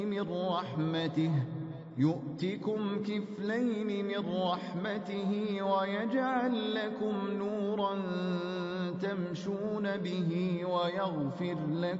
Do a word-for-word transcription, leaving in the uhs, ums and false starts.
من رحمته يؤتكم كفلين من رحمته ويجعل لكم نورا تمشون به ويغفر لكم